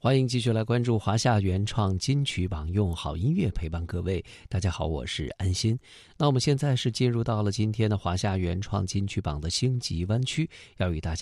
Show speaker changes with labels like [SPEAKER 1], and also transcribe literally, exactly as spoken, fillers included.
[SPEAKER 1] 欢迎继续来关注华夏原创金曲榜，用好音乐陪伴各位。大家好，我是安心。那我们现在是进入到了今天的华夏原创金曲榜的星级湾区，要与大家